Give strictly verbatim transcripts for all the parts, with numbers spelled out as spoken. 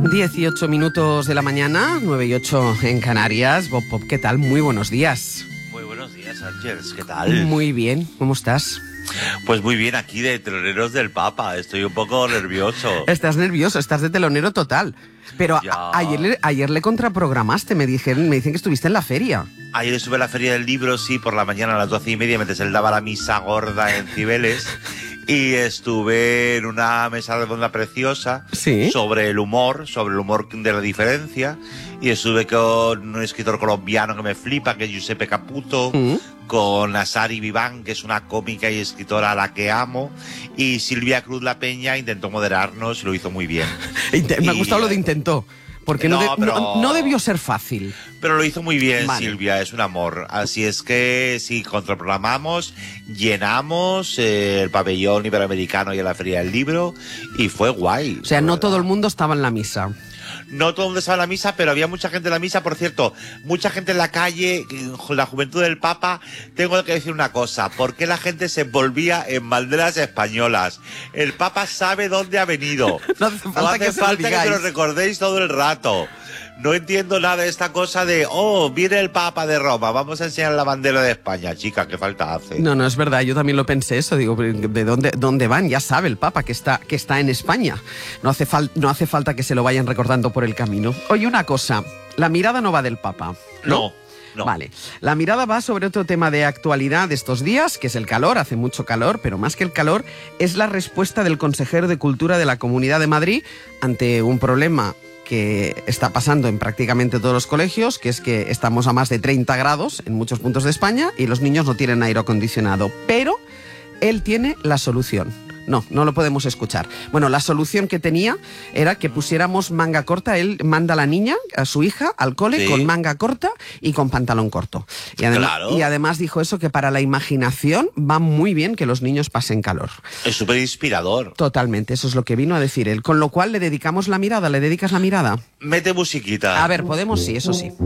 dieciocho minutos de la mañana, nueve y ocho en Canarias. Bob Pop, ¿qué tal? Muy buenos días. Muy buenos días, Ángeles, ¿qué tal? Muy bien, ¿cómo estás? Pues muy bien, aquí de teloneros del Papa, estoy un poco nervioso. Estás nervioso, estás de telonero total. Pero Ya. a- ayer, le- ayer le contraprogramaste, me dijeron, me dicen que estuviste en la feria. Ayer estuve en la Feria del Libro, sí, por la mañana a las doce y media, mientras él daba la misa gorda en Cibeles. Y estuve en una mesa redonda preciosa Sí. sobre el humor, sobre el humor de la diferencia. Y estuve con un escritor colombiano que me flipa, que es Giuseppe Caputo, Mm. con Asari Viván, que es una cómica y escritora a la que amo, y Silvia Cruz La Peña intentó moderarnos y lo hizo muy bien. Inte- me ha Y- gustado lo de intentó, porque no, No, de- no- pero- no debió ser fácil. Pero lo hizo muy bien, Vale. Silvia, es un amor. Así es que sí, contraprogramamos, llenamos eh, el pabellón iberoamericano y en la Feria del Libro, y fue guay. O sea, la no verdad. todo el mundo estaba en la misa. No todo el mundo estaba en la misa, pero había mucha gente en la misa. Por cierto, mucha gente en la calle, la juventud del Papa. Tengo que decir una cosa, ¿por qué la gente se envolvía en banderas españolas? El Papa sabe dónde ha venido. No hace falta No hace que se lo falta que digáis. se lo recordéis todo el rato. No entiendo nada de esta cosa de, oh, viene el Papa de Roma, vamos a enseñar la bandera de España. Chica, ¿qué falta hace? No, no, es verdad, yo también lo pensé eso, digo, ¿de dónde, dónde van? Ya sabe el Papa que está, que está en España. No hace, fal- no hace falta que se lo vayan recordando por el camino. Oye, una cosa, la mirada no va del Papa, ¿no? No, no. Vale, la mirada va sobre otro tema de actualidad de estos días, que es el calor, hace mucho calor, pero más que el calor, es la respuesta del consejero de Cultura de la Comunidad de Madrid ante un problema que está pasando en prácticamente todos los colegios, que es que estamos a más de treinta grados en muchos puntos de España y los niños no tienen aire acondicionado. Pero él tiene la solución. No, no lo podemos escuchar. Bueno, la solución que tenía era que pusiéramos manga corta. Él manda a la niña, a su hija, al cole Sí. con manga corta y con pantalón corto. Y, adem- Claro. y además dijo eso, que para la imaginación va muy bien que los niños pasen calor. Es súper inspirador. Totalmente, eso es lo que vino a decir él. Con lo cual le dedicamos la mirada, ¿le dedicas la mirada? Mete musiquita. A ver, podemos, sí, eso sí.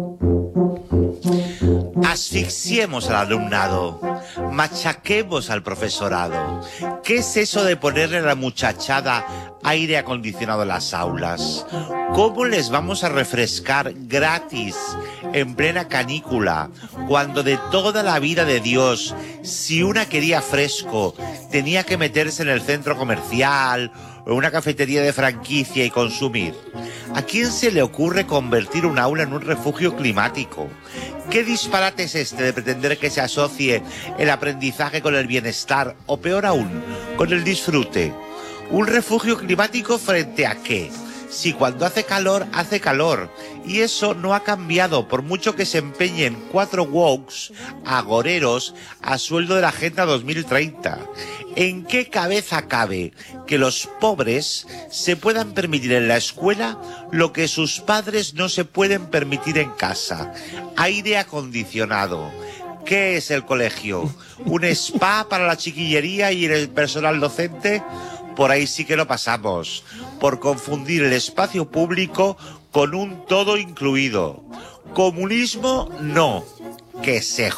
Asfixiemos al alumnado, machaquemos al profesorado. ¿Qué es eso de ponerle a la muchachada aire acondicionado en las aulas? ¿Cómo les vamos a refrescar gratis en plena canícula cuando de toda la vida de Dios, si una quería fresco, tenía que meterse en el centro comercial o en una cafetería de franquicia y consumir? ¿A quién se le ocurre convertir un aula en un refugio climático? ¿Qué disparate es este de pretender que se asocie el aprendizaje con el bienestar o, peor aún, con el disfrute? ¿Un refugio climático frente a qué? Si cuando hace calor, hace calor. Y eso no ha cambiado, por mucho que se empeñen cuatro wokes agoreros a sueldo de la Agenda dos mil treinta. ¿En qué cabeza cabe que los pobres se puedan permitir en la escuela lo que sus padres no se pueden permitir en casa? Aire acondicionado. ¿Qué es el colegio? ¿Un spa para la chiquillería y el personal docente? Por ahí sí que lo pasamos, por confundir el espacio público con un todo incluido. Comunismo, no, que se